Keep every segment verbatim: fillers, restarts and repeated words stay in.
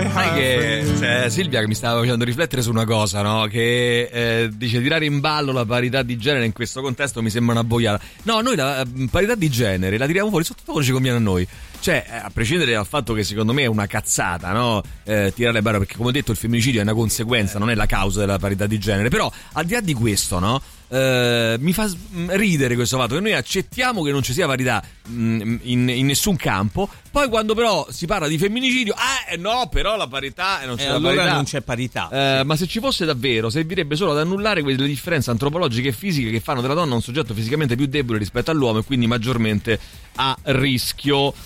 sai che cioè, Silvia che mi stava facendo riflettere su una cosa, no? Che eh, dice tirare in ballo la parità di genere in questo contesto mi sembra una boiata. No, noi la parità di genere la tiriamo fuori sotto quello che ci conviene a noi. Cioè, a prescindere dal fatto che secondo me è una cazzata, no? Eh, tirare barra, perché come ho detto il femminicidio è una conseguenza, non è la causa della parità di genere. Però, al di là di questo, no? Eh, mi fa ridere questo fatto che noi accettiamo che non ci sia parità mh, in, in nessun campo. Poi quando però si parla di femminicidio, ah eh, no, però la parità e non c'è eh, la allora parità. non c'è parità. Eh, sì. Ma se ci fosse davvero, servirebbe solo ad annullare quelle differenze antropologiche e fisiche che fanno della donna un soggetto fisicamente più debole rispetto all'uomo e quindi maggiormente a rischio.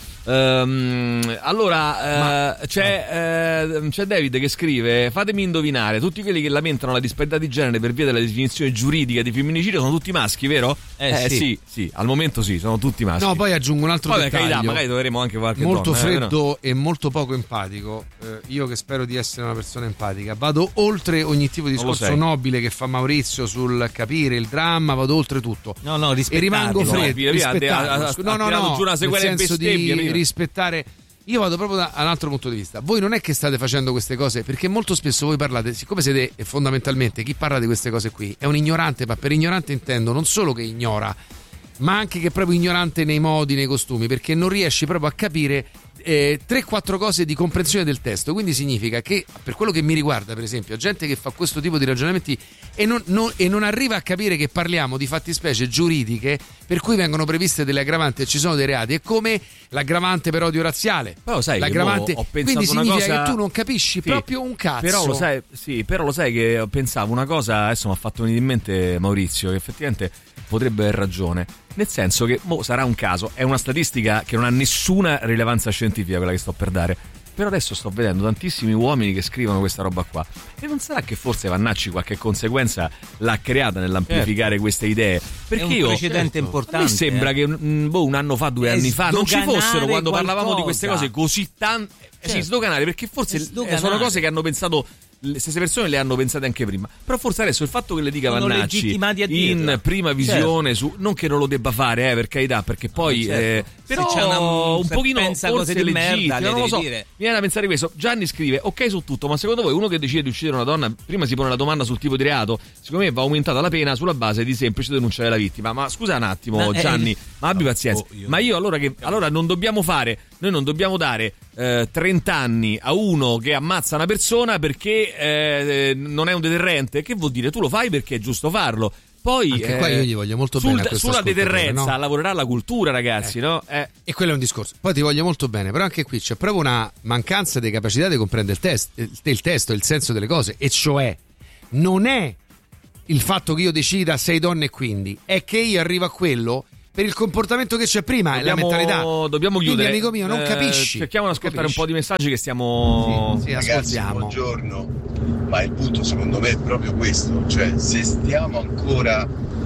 Um, allora uh, c'è, uh, c'è David che scrive: fatemi indovinare, tutti quelli che lamentano la disparità di genere per via della definizione giuridica di femminicidio sono tutti maschi, vero? Eh, eh sì. sì, sì, al momento sì, sono tutti maschi. No, poi aggiungo un altro Vabbè, dettaglio. carità, magari troveremo anche qualche molto donna, freddo eh, e molto poco empatico. Eh, io che spero di essere una persona empatica, vado oltre ogni tipo di discorso nobile che fa Maurizio sul capire il dramma, vado oltre tutto. No, no, e rimango freddo, via, via, rispettare. ha- ha- no, ha no, tirato no, giù una nel sequela in senso di bestemmia prima. rispettare. Io vado proprio da un altro punto di vista. Voi non è che state facendo queste cose perché molto spesso voi parlate, siccome siete fondamentalmente chi parla di queste cose qui è un ignorante, ma per ignorante intendo non solo che ignora, ma anche che è proprio ignorante nei modi, nei costumi, perché non riesci proprio a capire eh, tre quattro cose di comprensione del testo. Quindi significa che, per quello che mi riguarda, per esempio, gente che fa questo tipo di ragionamenti e non, non, e non arriva a capire che parliamo di fattispecie giuridiche per cui vengono previste delle aggravanti e ci sono dei reati, è come l'aggravante per odio razziale. Però sai l'aggravante, che ho pensato quindi una significa cosa... che tu non capisci sì, proprio un cazzo. Però lo sai, sì, però lo sai che pensavo una cosa, adesso mi ha fatto venire in mente Maurizio, che effettivamente potrebbe aver ragione. Nel senso che, mo, sarà un caso, è una statistica che non ha nessuna rilevanza scientifica quella che sto per dare. Però adesso sto vedendo tantissimi uomini che scrivono questa roba qua. E non sarà che forse Vannacci qualche conseguenza l'ha creata nell'amplificare certo. queste idee? Perché è un io, precedente certo, importante. Mi sembra eh. che mh, boh, un anno fa, due è anni fa, non ci fossero quando qualcosa. parlavamo di queste cose così tante. Certo. Sì, sdoganare, perché forse sono cose che hanno pensato. Le stesse persone le hanno pensate anche prima. Però forse adesso il fatto che le dica sono Vannacci in prima visione, certo. su, non che non lo debba fare, eh, per carità, perché poi certo. eh, però se c'è una, un pochino pensa cose di merda, non lo so. Dire. Mi viene da pensare questo. Gianni scrive: ok su tutto, ma secondo voi uno che decide di uccidere una donna prima si pone la domanda sul tipo di reato? Secondo me va aumentata la pena sulla base di semplice denunciare la vittima. Ma scusa un attimo, ma Gianni, eh, ma abbi pazienza. Oh, io... Ma io allora che allora non dobbiamo fare, noi non dobbiamo dare eh, trenta anni a uno che ammazza una persona perché eh, non è un deterrente. Che vuol dire? Tu lo fai perché è giusto farlo. Poi anche eh, qua io gli voglio molto sul, bene a sulla deterrenza, no? lavorerà la cultura, ragazzi, eh. no? Eh. E quello è un discorso. Poi ti voglio molto bene, però anche qui c'è proprio una mancanza di capacità di comprendere il, test, il testo, il senso delle cose, e cioè non è il fatto che io decida sei donne e quindi, è che io arrivo a quello per il comportamento che c'è prima, dobbiamo, è la mentalità. Dobbiamo chiudere. Quindi, amico mio, non eh, capisci. Cerchiamo di ascoltare capisci. un po' di messaggi che stiamo. Sì, sì, Ragazzi, ascoltiamo. buongiorno. Ma il punto secondo me è proprio questo, cioè se stiamo ancora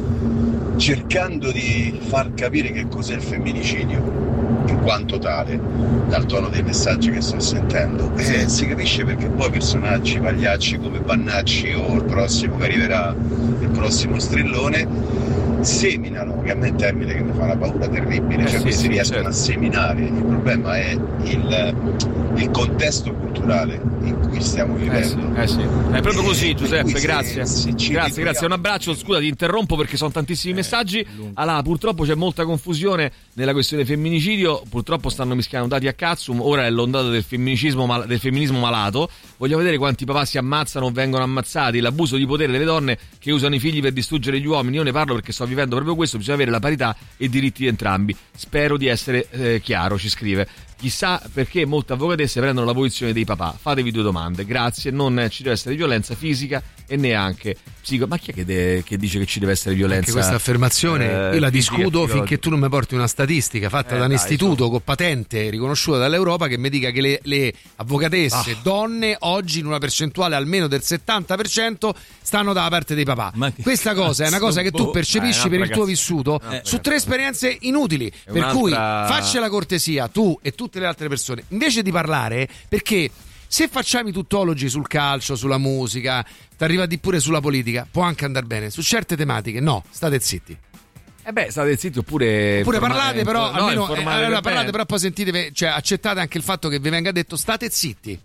cercando di far capire che cos'è il femminicidio in quanto tale, dal tono dei messaggi che sto sentendo, sì. eh, si capisce perché poi personaggi pagliacci come Vannacci o il prossimo che arriverà, il prossimo strillone, seminano, che a me è un termine che mi fa una paura terribile, eh cioè sì, questi sì, riescono certo. a seminare. Il problema è il, il contesto culturale in cui stiamo vivendo. Eh sì, eh sì. È proprio così, Giuseppe, grazie. Se, se grazie, grazie. Un abbraccio, scusa, ti interrompo perché sono tantissimi eh, messaggi. Allora, purtroppo c'è molta confusione nella questione femminicidio, purtroppo stanno mischiando dati a cazzum, ora è l'ondata del femminismo, mal- del femminismo malato. Vogliamo vedere quanti papà si ammazzano o vengono ammazzati, l'abuso di potere delle donne che usano i figli per distruggere gli uomini. Io ne parlo perché sto vivendo proprio questo, bisogna avere la parità e diritti di entrambi. Spero di essere eh, chiaro, ci scrive. Chissà perché molte avvocatesse prendono la posizione dei papà. Fatevi due domande. Grazie, non ci deve essere violenza fisica e neanche psico. Ma chi è che, de- che dice che ci deve essere violenza? Anche questa affermazione eh, io la discuto finché tu non mi porti una statistica fatta eh, da un dai, istituto so. con patente riconosciuta dall'Europa che mi dica che le, le avvocatesse ah. donne oggi in una percentuale almeno del settanta per cento stanno dalla parte dei papà. Che... Questa cosa è una cosa che tu percepisci eh, per il tuo vissuto eh, su tre esperienze inutili. Per un'altra... cui faccia la cortesia tu e tutte le altre persone invece di parlare, perché se facciamo i tuttologi sul calcio, sulla musica, ti arriva di pure sulla politica, può anche andare bene. Su certe tematiche no, state zitti. Eh beh, state zitti oppure oppure informa- parlate però no, almeno eh, allora parlate bene. però poi sentite, cioè accettate anche il fatto che vi venga detto state zitti.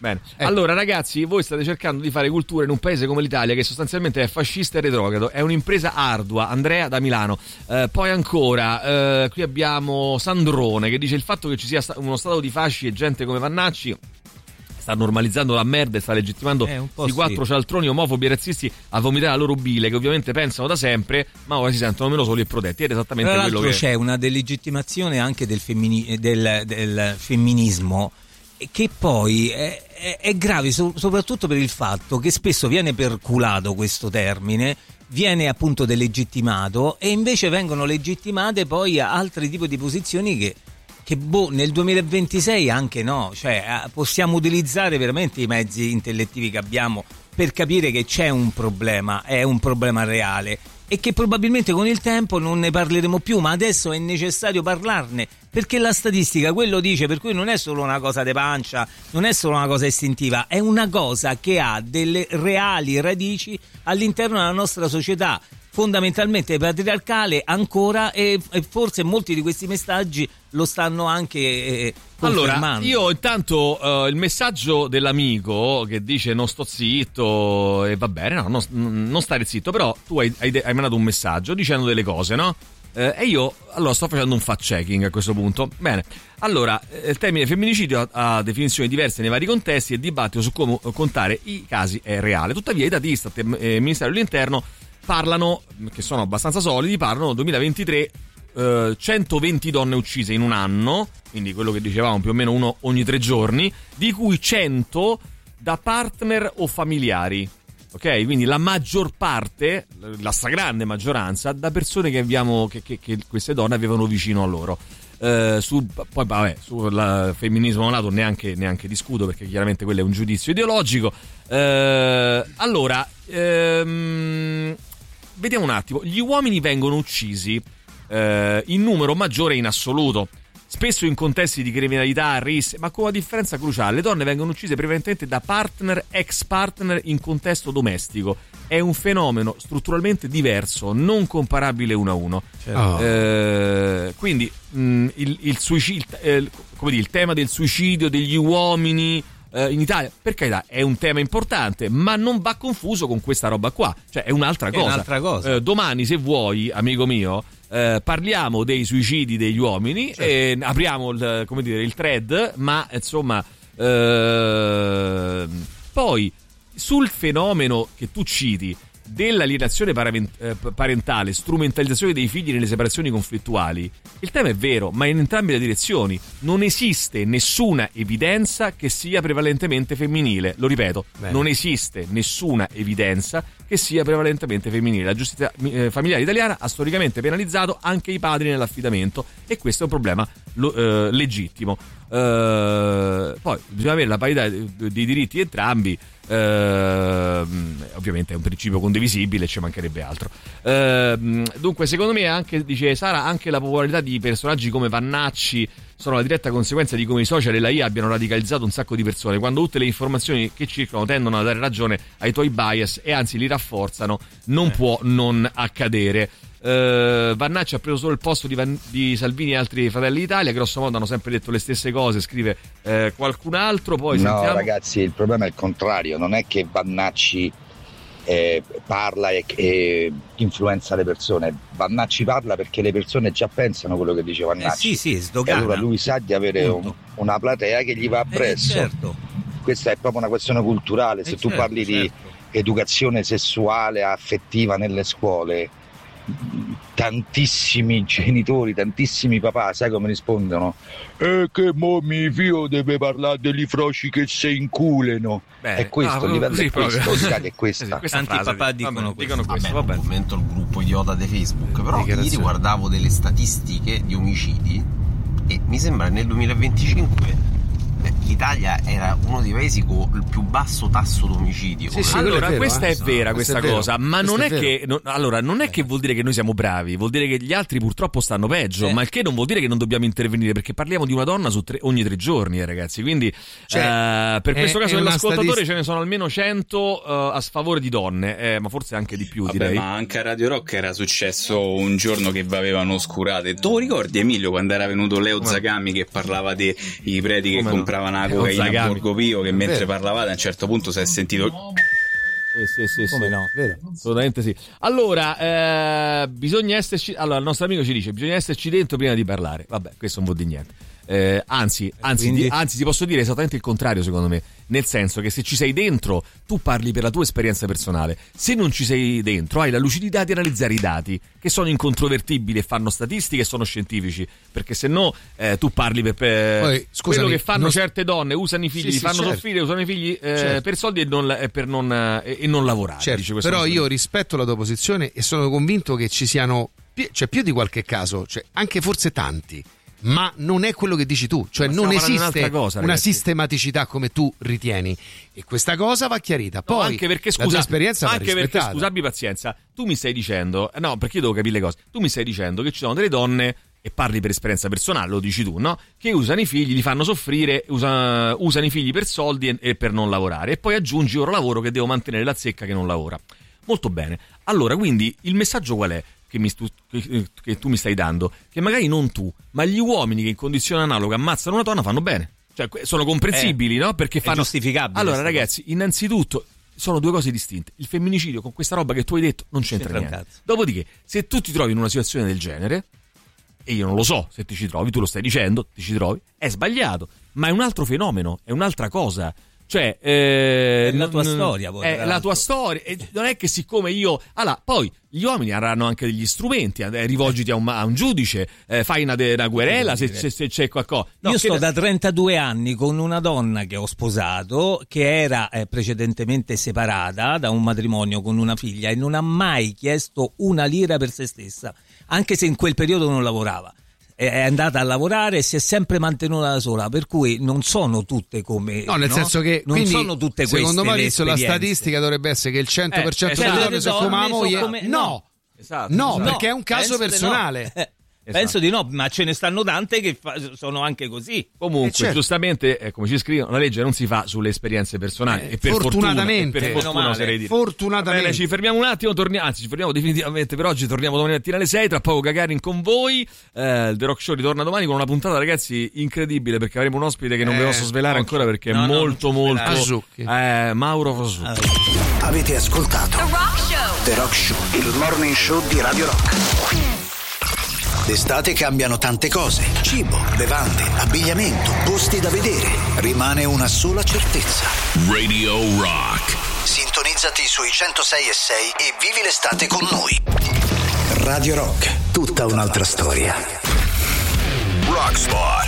Bene. Ecco. Allora ragazzi, voi state cercando di fare cultura in un paese come l'Italia che sostanzialmente è fascista e retrogrado, è un'impresa ardua. Andrea da Milano. Eh, poi ancora eh, qui abbiamo Sandrone che dice: il fatto che ci sia uno stato di fasci e gente come Vannacci sta normalizzando la merda e sta legittimando eh, i quattro sì. cialtroni omofobi e razzisti a vomitare la loro bile, che ovviamente pensano da sempre, ma ora si sentono meno soli e protetti. Ed è esattamente Tra quello l'altro che c'è una delegittimazione anche del, femmini- del, del femminismo, che poi è, è, è grave so- soprattutto per il fatto che spesso viene perculato questo termine, viene appunto delegittimato, e invece vengono legittimate poi altri tipi di posizioni che che boh, nel duemilaventisei anche no, cioè possiamo utilizzare veramente i mezzi intellettivi che abbiamo per capire che c'è un problema, è un problema reale, e che probabilmente con il tempo non ne parleremo più, ma adesso è necessario parlarne, perché la statistica quello dice, per cui non è solo una cosa de pancia, non è solo una cosa istintiva, è una cosa che ha delle reali radici all'interno della nostra società, fondamentalmente patriarcale ancora, e, e forse molti di questi messaggi lo stanno anche eh, confermando. Allora, io intanto uh, il messaggio dell'amico che dice non sto zitto e va bene, no, non, non stare zitto, però tu hai, hai, hai mandato un messaggio dicendo delle cose, no? Eh, e io allora sto facendo un fact checking a questo punto. Bene, allora il termine femminicidio ha, ha definizioni diverse nei vari contesti e il dibattito su come contare i casi è reale. Tuttavia i dati Istat e il Ministero dell'Interno parlano, che sono abbastanza solidi, parlano nel duemilaventitré eh, centoventi donne uccise in un anno, quindi quello che dicevamo più o meno uno ogni tre giorni, di cui cento da partner o familiari. Ok, quindi la maggior parte, la stragrande maggioranza, da persone che abbiamo, che, che, che queste donne avevano vicino a loro. Uh, sul, poi vabbè, sul femminismo malato neanche, neanche discuto, perché chiaramente quello è un giudizio ideologico. Uh, allora, um, vediamo un attimo. Gli uomini vengono uccisi uh, in numero maggiore in assoluto, spesso in contesti di criminalità, risse, ma con una differenza cruciale: le donne vengono uccise prevalentemente da partner, ex partner in contesto domestico. È un fenomeno strutturalmente diverso, non comparabile uno a uno. Certo. Eh, quindi mh, il, il suicidio, eh, come dire, il tema del suicidio degli uomini eh, in Italia, per carità, è un tema importante, ma non va confuso con questa roba qua. Cioè è un'altra cosa. È un'altra cosa. Eh, domani, se vuoi, amico mio, eh, parliamo dei suicidi degli uomini, certo. E apriamo il, come dire, il thread, ma insomma eh, poi sul fenomeno che tu citi dell'alienazione parentale, strumentalizzazione dei figli nelle separazioni conflittuali, il tema è vero, ma in entrambe le direzioni. Non esiste nessuna evidenza che sia prevalentemente femminile. Lo ripeto, Bene. non esiste nessuna evidenza che sia prevalentemente femminile. La giustizia eh, familiare italiana ha storicamente penalizzato anche i padri nell'affidamento, e questo è un problema lo, eh, legittimo. Eh, poi bisogna avere la parità dei diritti entrambi. Uh, ovviamente è un principio condivisibile, ci mancherebbe altro. Uh, dunque, secondo me, anche, dice Sara, anche la popolarità di personaggi come Vannacci sono la diretta conseguenza di come i social e la I A abbiano radicalizzato un sacco di persone, quando tutte le informazioni che circolano tendono a dare ragione ai tuoi bias e anzi li rafforzano. Non eh. può non accadere. Uh, Vannacci ha preso solo il posto di, Van- di Salvini e altri Fratelli d'Italia, grosso modo hanno sempre detto le stesse cose, scrive uh, qualcun altro. Poi no sentiamo... ragazzi, il problema è il contrario, non è che Vannacci eh, parla e, e influenza le persone. Vannacci parla perché le persone già pensano quello che dice Vannacci, eh sì, sì, e allora lui sa di avere un, una platea che gli va appresso. Eh, certo. Questa è proprio una questione culturale. Eh, se tu certo, parli certo. di educazione sessuale affettiva nelle scuole, tantissimi genitori, tantissimi papà, sai come rispondono? Eh, che mo mio figlio deve parlare degli froci che si inculeno. Beh, è questo, ah, il livello sì, è questo, è questa. Sì, tanti papà dicono, vabbè, dicono questo. Vabbè, vabbè. commento il gruppo idiota di Facebook, però ieri guardavo delle statistiche di omicidi e mi sembra nel duemilaventicinque l'Italia era uno dei paesi con il più basso tasso d'omicidio. Sì, sì, allora, vero, questa eh? è vera, no, questa è cosa, ma questo non è, è che no, allora non è che vuol dire che noi siamo bravi, vuol dire che gli altri purtroppo stanno peggio, eh. ma il che non vuol dire che non dobbiamo intervenire, perché parliamo di una donna su tre, ogni tre giorni, eh, ragazzi. Quindi cioè, eh, per questo è, caso è dell'ascoltatore statist- ce ne sono almeno cento uh, a sfavore di donne, eh, ma forse anche di più. Vabbè, direi. Ma anche a Radio Rock era successo un giorno che vi avevano oscurate. Tu ricordi, Emilio, quando era venuto Leo Come? Zagami che parlava dei preti che Come compravano comprava una cocaina a Borgo Pio, che mentre vero. parlavate a un certo punto si è sentito... Sì, sì, sì, come sì. no, vero? Assolutamente sì. Allora, eh, bisogna esserci. Allora, il nostro amico ci dice: bisogna esserci dentro prima di parlare. Vabbè, questo non vuol dire niente. Eh, anzi, anzi, Quindi... ti, anzi, ti posso dire esattamente il contrario, secondo me. Nel senso che se ci sei dentro, tu parli per la tua esperienza personale. Se non ci sei dentro, hai la lucidità di analizzare i dati, che sono incontrovertibili e fanno statistiche e sono scientifici. Perché se no, eh, tu parli per, per Poi, scusami, quello che fanno non... certe donne, usano i figli, sì, li sì, fanno certo. soffrire, usano i figli eh, certo. per soldi e non, e per non, eh, e non lavorare. Certo, dice però io rispetto la tua posizione e sono convinto che ci siano, cioè più di qualche caso, cioè anche forse tanti, ma non è quello che dici tu, cioè non esiste cosa, una sistematicità come tu ritieni, e questa cosa va chiarita. Poi no, anche perché scusa, la tua esperienza anche va perché scusa, abbi pazienza, tu mi stai dicendo, no, perché io devo capire le cose, tu mi stai dicendo che ci sono delle donne, e parli per esperienza personale, lo dici tu, no? Che usano i figli, li fanno soffrire, usa, usano i figli per soldi e, e per non lavorare, e poi aggiungi ora lavoro che devo mantenere la zecca che non lavora. Molto bene. Allora, quindi il messaggio qual è? Che, mi stu- che, che tu mi stai dando, che magari non tu, ma gli uomini che in condizione analoga ammazzano una donna fanno bene, cioè sono comprensibili, eh, no? Perché fanno giustificabile. Allora ragazzi, cosa. Innanzitutto sono due cose distinte. Il femminicidio con questa roba che tu hai detto non c'entra, c'entra niente. Dopodiché, se tu ti trovi in una situazione del genere, e io non lo so se ti ci trovi, tu lo stai dicendo, ti ci trovi, è sbagliato, ma è un altro fenomeno, è un'altra cosa. Cioè, eh, è la tua n- storia, poi, è la tua storia. E non è che siccome io, allora, poi gli uomini avranno anche degli strumenti, eh, rivolgiti a un, a un giudice, eh, fai una, de, una querela se, se, se c'è qualcosa. No, io sto che... da trentadue anni con una donna che ho sposato, che era eh, precedentemente separata da un matrimonio con una figlia e non ha mai chiesto una lira per se stessa, anche se in quel periodo non lavorava. È andata a lavorare e si è sempre mantenuta da sola, per cui non sono tutte come no nel no? senso che non sono tutte queste. Secondo Maurizio la statistica dovrebbe essere che il cento per cento eh, delle donne sono come la moglie. Come... no, no. Esatto, no esatto. perché è un caso personale. No. Esatto. Penso di no, ma ce ne stanno tante che fa- sono anche così. Comunque, eh certo. giustamente, eh, come ci scrivono, la legge non si fa sulle esperienze personali. Eh, e per fortunatamente, fortuna, e per fortuna oserei dire. Fortunatamente. Bene, ci fermiamo un attimo, torniamo, anzi ci fermiamo definitivamente per oggi, torniamo domani mattina alle sei, tra poco Gagarin con voi. Eh, il The Rock Show ritorna domani con una puntata, ragazzi, incredibile, perché avremo un ospite che non eh, vi posso svelare okay. ancora perché no, è molto no, molto eh, Mauro Fasucchi. Avete ascoltato The Rock Show. The Rock Show, il morning show di Radio Rock. D'estate cambiano tante cose: cibo, bevande, abbigliamento, posti da vedere. Rimane una sola certezza: Radio Rock. Sintonizzati sui centosei e sei e vivi l'estate con noi. Radio Rock, tutta un'altra storia. Rockspot.